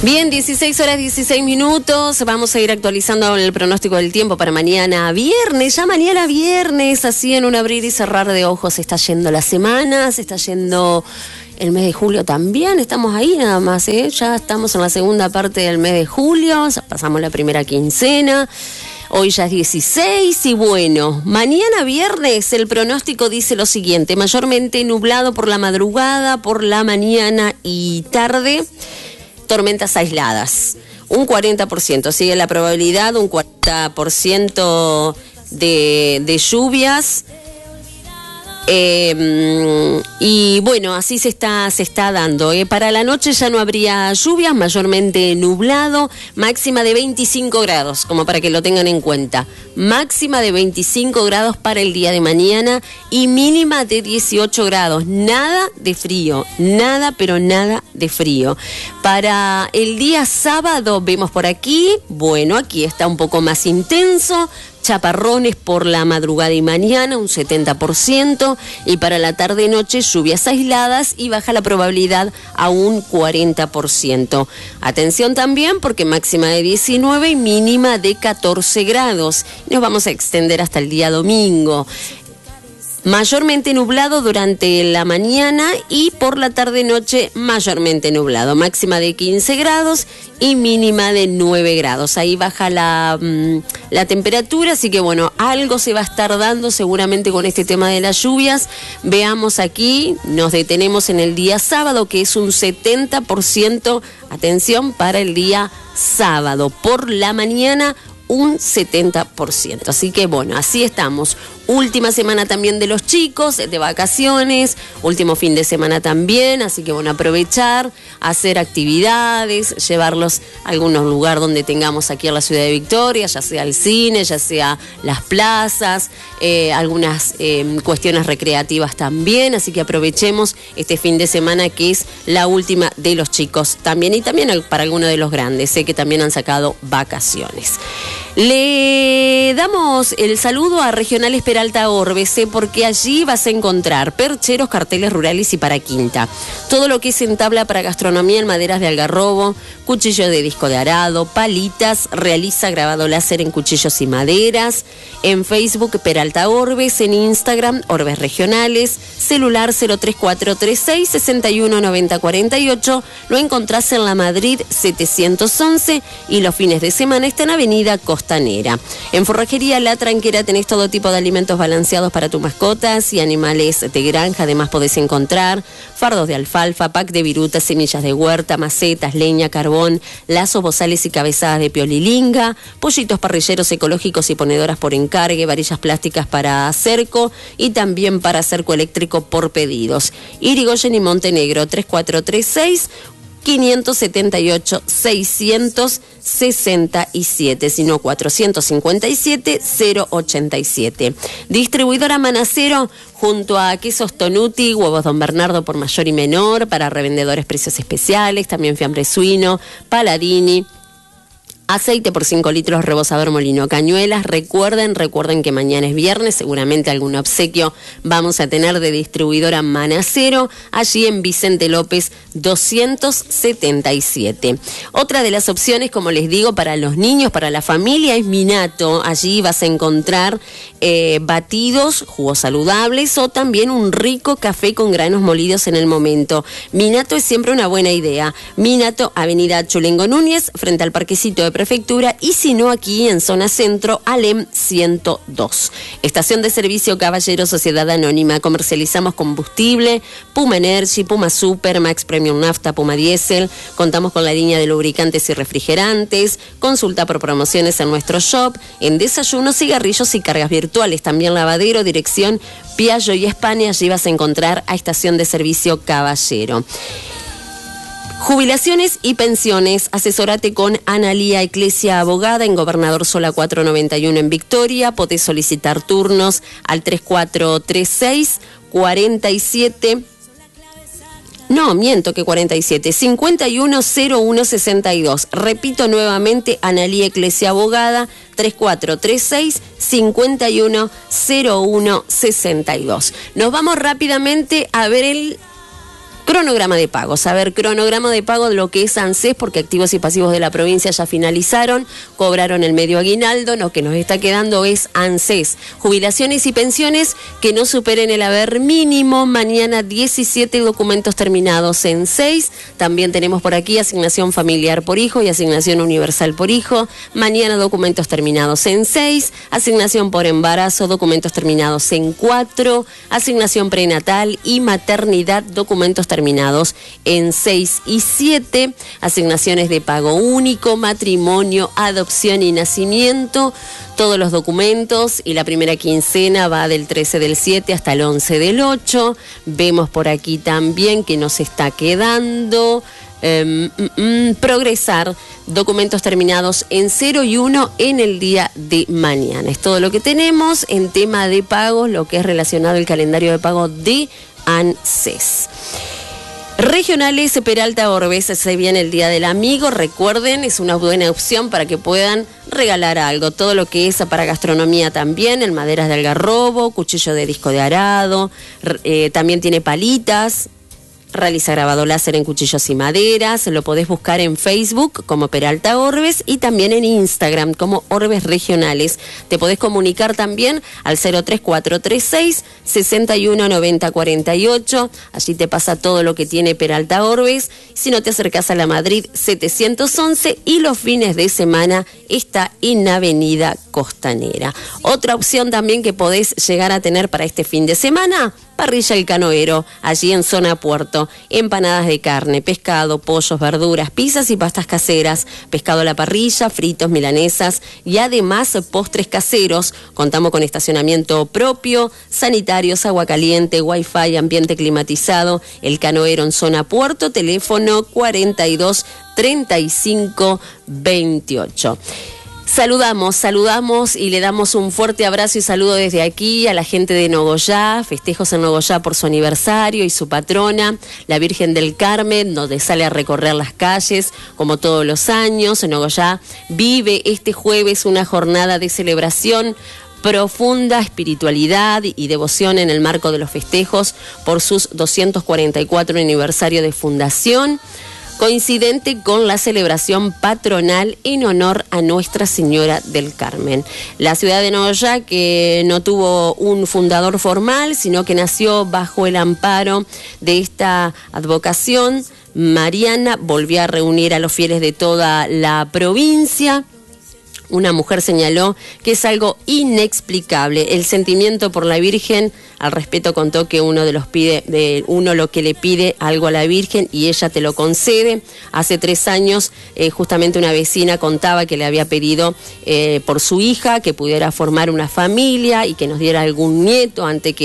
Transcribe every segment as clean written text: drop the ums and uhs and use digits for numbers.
Bien, 16 horas 16 minutos. Vamos a ir actualizando el pronóstico del tiempo para mañana viernes. Ya mañana viernes, así en un abrir y cerrar de ojos, se está yendo la semana, se está yendo el mes de julio también. Estamos ahí nada más, ¿eh? Ya estamos en la segunda parte del mes de julio, pasamos la primera quincena. Hoy ya es 16 y bueno, mañana viernes el pronóstico dice lo siguiente: mayormente nublado por la madrugada, por la mañana y tarde. Tormentas aisladas, un 40%, sigue la probabilidad, un 40% de lluvias. Y bueno, así se está dando. Para la noche ya no habría lluvias, mayormente nublado, máxima de 25 grados, como para que lo tengan en cuenta. Máxima de 25 grados para el día de mañana y mínima de 18 grados. Nada de frío, nada, pero nada de frío. Para el día sábado vemos por aquí, bueno, aquí está un poco más intenso. Chaparrones por la madrugada y mañana, un 70%, y para la tarde-noche lluvias aisladas y baja la probabilidad a un 40%. Atención también porque máxima de 19 y mínima de 14 grados. Nos vamos a extender hasta el día domingo. Mayormente nublado durante la mañana y por la tarde-noche mayormente nublado. Máxima de 15 grados y mínima de 9 grados. Ahí baja la temperatura, así que bueno, algo se va a estar dando seguramente con este tema de las lluvias. Veamos aquí, nos detenemos en el día sábado, que es un 70%, atención, para el día sábado. Por la mañana, un 70%. Así que bueno, así estamos. Última semana también de los chicos, de vacaciones, último fin de semana también, así que bueno, aprovechar, hacer actividades, llevarlos a algún lugar donde tengamos aquí en la ciudad de Victoria, ya sea el cine, ya sea las plazas, algunas cuestiones recreativas también, así que aprovechemos este fin de semana que es la última de los chicos también, y también para algunos de los grandes, sé que también han sacado vacaciones. Le damos el saludo a Regionales Peralta Orbes, porque allí vas a encontrar percheros, carteles rurales y para quinta. Todo lo que es en tabla para gastronomía en maderas de algarrobo, cuchillo de disco de arado, palitas, realiza grabado láser en cuchillos y maderas. En Facebook Peralta Orbes, en Instagram Orbes Regionales, celular 03436 619048. Lo encontrás en la Madrid 711 y los fines de semana está en Avenida Costanera. En Forrajería La Tranquera tenés todo tipo de alimentos balanceados para tus mascotas y animales de granja. Además podés encontrar fardos de alfalfa, pack de virutas, semillas de huerta, macetas, leña, carbón, lazos, bozales y cabezadas de piolilinga, pollitos parrilleros ecológicos y ponedoras por encargue, varillas plásticas para cerco y también para cerco eléctrico por pedidos. Irigoyen y Montenegro 3436 578 667, sino 457 087. Distribuidora Manacero, junto a quesos Tonuti, huevos Don Bernardo por mayor y menor, para revendedores precios especiales, también fiambre suino, Paladini, aceite por 5 litros, rebosador Molino Cañuelas. Recuerden que mañana es viernes, seguramente algún obsequio vamos a tener de distribuidora Manacero, allí en Vicente López 277. Otra de las opciones, como les digo, para los niños, para la familia, es Minato. Allí vas a encontrar batidos, jugos saludables o también un rico café con granos molidos en el momento. Minato es siempre una buena idea. Minato, Avenida Chulengo Núñez, frente al Parquecito de Prefectura, y si no aquí en zona centro, Alem 102. Estación de servicio Caballero Sociedad Anónima. Comercializamos combustible, Puma Energy, Puma Super, Max Premium Nafta, Puma Diesel. Contamos con la línea de lubricantes y refrigerantes. Consulta por promociones en nuestro shop, en desayunos, cigarrillos y cargas virtuales. También lavadero, dirección Piaggio y España. Allí vas a encontrar a Estación de Servicio Caballero. Jubilaciones y pensiones. Asesórate con Analía Eclesia Abogada en Gobernador Sola 491 en Victoria. Podés solicitar turnos al 3436 47. No, miento que 47. 510162. Repito nuevamente, Analía Eclesia Abogada, 3436 510162. Nos vamos rápidamente a ver el Cronograma de pagos. A ver, cronograma de pago de lo que es ANSES, porque activos y pasivos de la provincia ya finalizaron, cobraron el medio aguinaldo, lo que nos está quedando es ANSES. Jubilaciones y pensiones que no superen el haber mínimo. Mañana 17 documentos terminados en 6. También tenemos por aquí asignación familiar por hijo y asignación universal por hijo. Mañana documentos terminados en 6. Asignación por embarazo, documentos terminados en 4. Asignación prenatal y maternidad, documentos terminados en 6 y 7, asignaciones de pago único, matrimonio, adopción y nacimiento, todos los documentos, y la primera quincena va del 13 del 7 hasta el 11 del 8. Vemos por aquí también que nos está quedando progresar, documentos terminados en 0 y 1 en el día de mañana. Es todo lo que tenemos en tema de pagos, lo que es relacionado al calendario de pago de ANSES. Regionales Peralta Orbes, se viene el Día del Amigo, recuerden, es una buena opción para que puedan regalar algo, todo lo que es para gastronomía también, el maderas de algarrobo, cuchillo de disco de arado, también tiene palitas. Realiza grabado láser en cuchillos y maderas. Lo podés buscar en Facebook como Peralta Orbes y también en Instagram como Orbes Regionales. Te podés comunicar también al 03436 619048. Allí te pasa todo lo que tiene Peralta Orbes. Si no, te acercás a la Madrid 711 y los fines de semana está en Avenida Costanera. Otra opción también que podés llegar a tener para este fin de semana: Parrilla El Canoero, allí en zona Puerto. Empanadas de carne, pescado, pollos, verduras, pizzas y pastas caseras, pescado a la parrilla, fritos, milanesas y además postres caseros. Contamos con estacionamiento propio, sanitarios, agua caliente, wifi, ambiente climatizado. El Canoero en zona Puerto, teléfono 42 35 28. Saludamos y le damos un fuerte abrazo y saludo desde aquí a la gente de Nogoyá, festejos en Nogoyá por su aniversario y su patrona, la Virgen del Carmen, donde sale a recorrer las calles como todos los años. Nogoyá vive este jueves una jornada de celebración, profunda espiritualidad y devoción en el marco de los festejos por sus 244 aniversario de fundación, coincidente con la celebración patronal en honor a Nuestra Señora del Carmen. La ciudad de Nogoyá, que no tuvo un fundador formal, sino que nació bajo el amparo de esta advocación mariana, volvió a reunir a los fieles de toda la provincia. Una mujer señaló que es algo inexplicable el sentimiento por la Virgen. Al respeto contó que uno lo que le pide algo a la Virgen y ella te lo concede. Hace 3 años justamente una vecina contaba que le había pedido por su hija que pudiera formar una familia y que nos diera algún nieto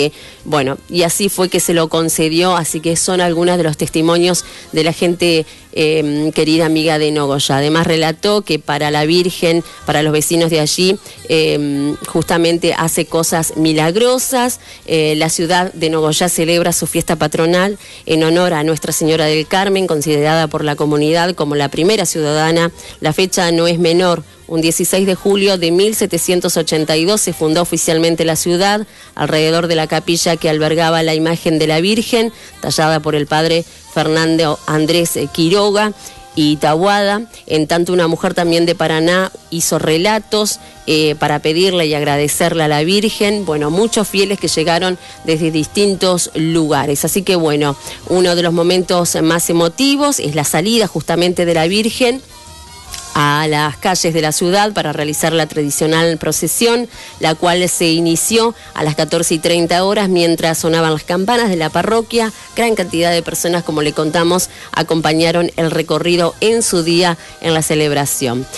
y así fue que se lo concedió. Así que son algunos de los testimonios de la gente querida amiga de Nogoyá. Además relató que para la Virgen, para los vecinos de allí, justamente hace cosas milagrosas. La ciudad de Nogoyá celebra su fiesta patronal en honor a Nuestra Señora del Carmen, considerada por la comunidad como la primera ciudadana. La fecha no es menor. Un 16 de julio de 1782 se fundó oficialmente la ciudad, alrededor de la capilla que albergaba la imagen de la Virgen, tallada por el padre Fernando Andrés Quiroga y Tahuada. En tanto, una mujer también de Paraná hizo relatos para pedirle y agradecerle a la Virgen. Muchos fieles que llegaron desde distintos lugares. Así que uno de los momentos más emotivos es la salida justamente de la Virgen a las calles de la ciudad para realizar la tradicional procesión, la cual se inició a las 14:30 horas mientras sonaban las campanas de la parroquia. Gran cantidad de personas, como le contamos, acompañaron el recorrido en su día en la celebración.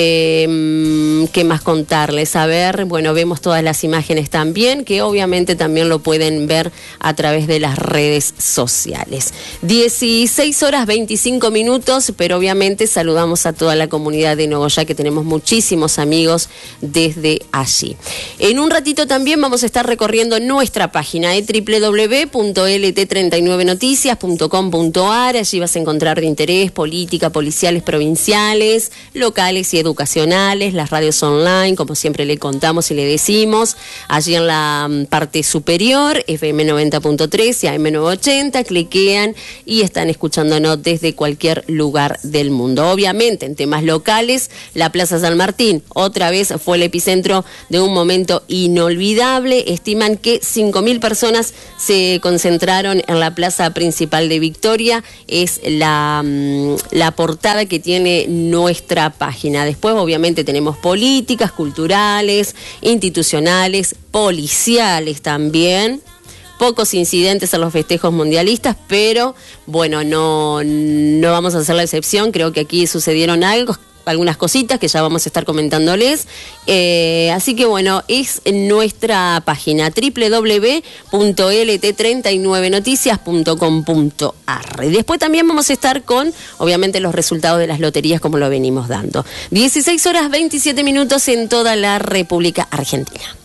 ¿Qué más contarles? A ver, vemos todas las imágenes también, que obviamente también lo pueden ver a través de las redes sociales. 16:25, pero obviamente saludamos a toda la comunidad de Nogoyá, que tenemos muchísimos amigos desde allí. En un ratito también vamos a estar recorriendo nuestra página www.lt39noticias.com.ar. Allí vas a encontrar de interés política, policiales, provinciales, locales y educacionales, las radios online, como siempre le contamos y le decimos, allí en la parte superior, FM 90.3 y AM 980, cliquean y están escuchándonos desde cualquier lugar del mundo. Obviamente, en temas locales, la Plaza San Martín otra vez fue el epicentro de un momento inolvidable. Estiman que 5.000 personas se concentraron en la plaza principal de Victoria. Es la portada que tiene nuestra página. Después, obviamente, tenemos políticas, culturales, institucionales, policiales también. Pocos incidentes en los festejos mundialistas, pero bueno, no vamos a hacer la excepción. Creo que aquí sucedieron algunas cositas que ya vamos a estar comentándoles. Así que bueno, es nuestra página www.lt39noticias.com.ar. Y después también vamos a estar con, obviamente, los resultados de las loterías como lo venimos dando. 16 horas 27 minutos en toda la República Argentina.